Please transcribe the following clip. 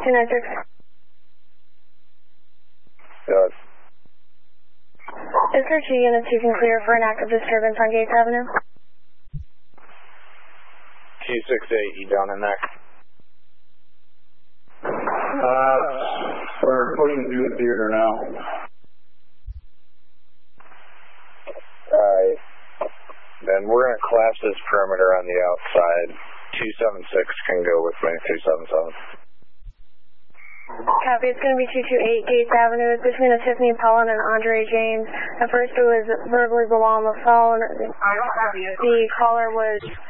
296. Yes. Is there 2 units you can clear for an active disturbance on Gates Avenue? 268, you down in there? We're pushing through the theater now. Alright. Then we're going to collapse this perimeter on the outside. 276 can go with me, 277. Copy, it's going to be 228 Gates Avenue. It's between Tiffany Pellin and Andre James. At first it was verbally below on the phone. The caller was